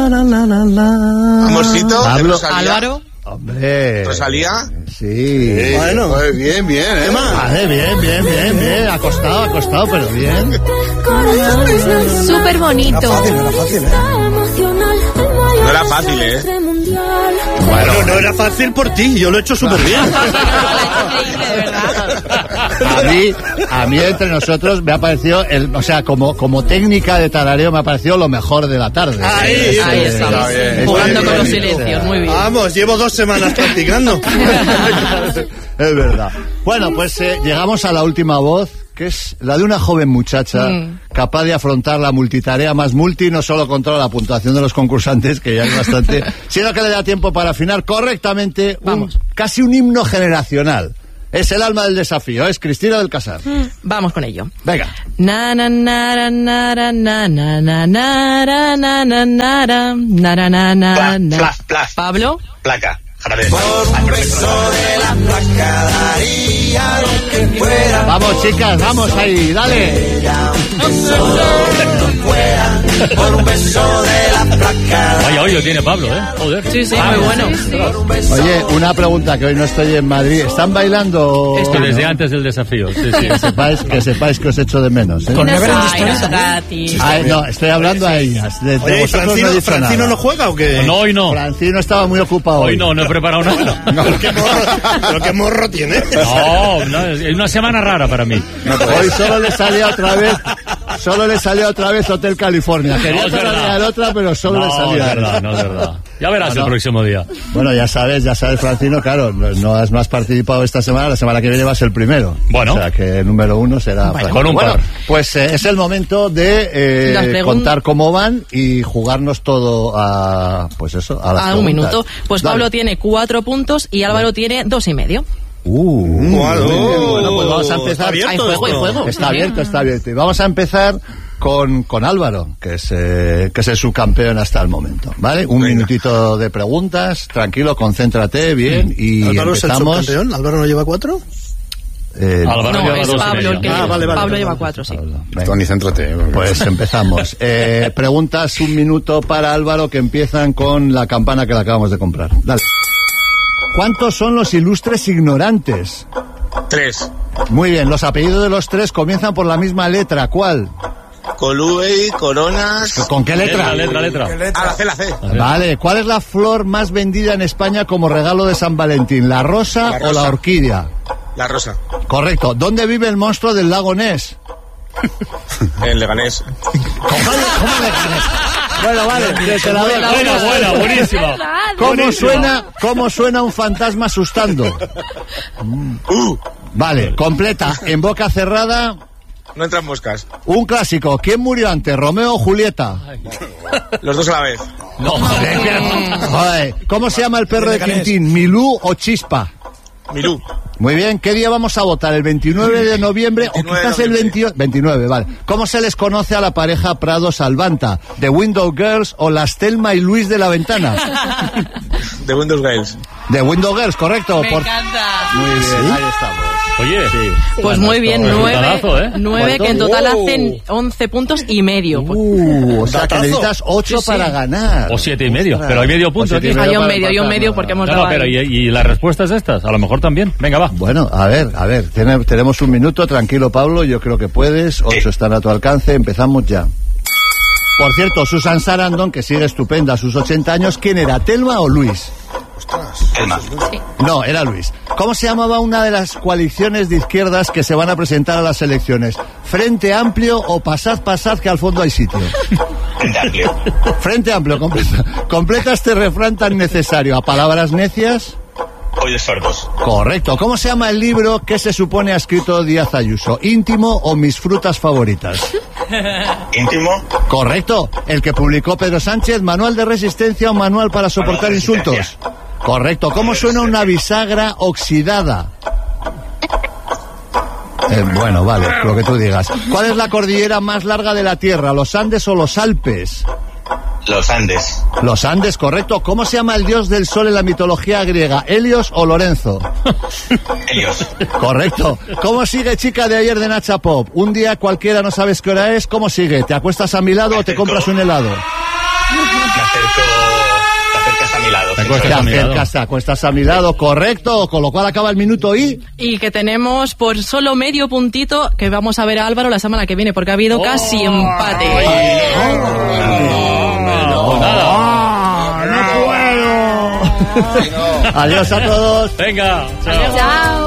Amorcito, Pablo, Álvaro. Hombre. ¿Rosalía? Sí. Bueno, pues bien, Vale, bien. Ha costado, pero bien. Súper bonito. No era fácil, Bueno, no era fácil por ti, yo lo he hecho súper bien. A mí entre nosotros me ha parecido, como técnica de tarareo me ha parecido lo mejor de la tarde. Ahí estamos, jugando con los silencios, muy bien. Vamos, llevo 2 semanas practicando. Es verdad. Bueno, pues llegamos a la última voz, que es la de una joven muchacha capaz de afrontar la multitarea más multi, no solo controla la puntuación de los concursantes, que ya es bastante, sino que le da tiempo para afinar correctamente casi un himno generacional. Es el alma del desafío, es Cristina del Casar. Vamos con ello. Venga. Na na na na na na na na na na na na na na na na. Pablo. Placa. Por un beso de la placa daría lo que fuera. Vamos, chicas, vamos ahí, dale. Por un beso de la placa. Vaya hoy lo tiene Pablo, joder. Sí, muy bueno. Oye, una pregunta, que hoy no estoy en Madrid. ¿Están bailando? Esto desde antes del desafío, sí. Que sepáis que os echo de menos, ¿eh? Con No, estoy hablando a ellas. Oye, ¿Francino no juega o qué? No, hoy no. Francino estaba muy ocupado. Hoy no he preparado nada. Pero qué morro tiene. No, es una semana rara para mí. Hoy solo le salía otra vez Hotel California. Quería traer otra, pero solo le salía. No es verdad. Ya verás el próximo día. Bueno, ya sabes, Francino, claro, no has más participado esta semana, la semana que viene va a ser el primero. Bueno. O sea, que el número 1 será... Con un par. Pues es el momento de contar cómo van y jugarnos todo a las un minuto. Pues Pablo tiene 4 puntos y Álvaro tiene 2,5. Bueno, pues vamos a empezar. Hay juego. Está abierto. Y vamos a empezar con Álvaro, que es el subcampeón hasta el momento, ¿vale? Un minutito de preguntas, tranquilo, concéntrate bien y ¿Álvaro empezamos. es el subcampeón? ¿Álvaro no lleva 4? Álvaro lleva es 2,5. Pablo el que vale. Pablo lleva 4, sí. Tony, céntrate. Pues empezamos. Preguntas, un minuto para Álvaro, que empiezan con la campana que le acabamos de comprar. Dale. ¿Cuántos son los ilustres ignorantes? 3. Muy bien, los apellidos de los 3 comienzan por la misma letra. ¿Cuál? Coluey, Coronas. ¿Con qué letra? Letra. La C. Vale, ¿cuál es la flor más vendida en España como regalo de San Valentín? ¿La rosa o la orquídea? La rosa. Correcto. ¿Dónde vive el monstruo del lago Ness? En Leganés. ¿Cómo Leganés? Bueno, vale, te la doy. Buena, buenísima. ¿Cómo suena un fantasma asustando? Vale, completa. En boca cerrada. No entran moscas. Un clásico. ¿Quién murió antes, Romeo o Julieta? Los dos a la vez. No, Joder. ¿Cómo se llama el perro de Quintín? ¿Milú o Chispa? Milú. Muy bien, ¿qué día vamos a votar? ¿El 29 de noviembre o quizás el 28? 29, vale. ¿Cómo se les conoce a la pareja Prado-Salvanta? ¿The Window Girls o las Thelma y Luis de la Ventana? The Windows Girls. The Window Girls, correcto. Me encanta. Muy bien, ahí estamos. Oye, sí. Pues muy bien, 9 que en total hacen 11 puntos y medio. O sea que necesitas 8 para ganar. O 7,5, pero hay medio punto. Hay un medio porque hemos No, pero ¿y las respuestas estas? A lo mejor también. Venga, va. Bueno, a ver, tenemos un minuto, tranquilo Pablo, yo creo que puedes, 8 están a tu alcance, empezamos ya. Por cierto, Susan Sarandon, que sigue estupenda a sus 80 años, ¿quién era, Thelma o Luis? Thelma. No, era Luis. ¿Cómo se llamaba una de las coaliciones de izquierdas que se van a presentar a las elecciones? ¿Frente Amplio o Pasad, que al fondo hay sitio? Frente Amplio. Frente Amplio, completa este refrán tan necesario. ¿A palabras necias? Oídos sordos. Correcto. ¿Cómo se llama el libro que se supone ha escrito Díaz Ayuso? ¿Íntimo o Mis frutas favoritas? Íntimo. Correcto. ¿El que publicó Pedro Sánchez? ¿Manual de resistencia o manual para soportar insultos? Correcto. ¿Cómo suena una bisagra oxidada? Bueno, vale, lo que tú digas. ¿Cuál es la cordillera más larga de la Tierra? ¿Los Andes o los Alpes? Los Andes. Los Andes, correcto. ¿Cómo se llama el dios del sol en la mitología griega? ¿Helios o Lorenzo? Helios. Correcto. ¿Cómo sigue Chica de ayer de Nacha Pop? Un día cualquiera no sabes qué hora es. ¿Cómo sigue? ¿Te acuestas a mi lado o te compras un helado? acercas a mi lado. Te acuestas a mi lado, correcto, con lo cual acaba el minuto y que tenemos por solo medio puntito que vamos a ver a Álvaro la semana que viene, porque ha habido casi empate. Adiós a todos. Venga, chao.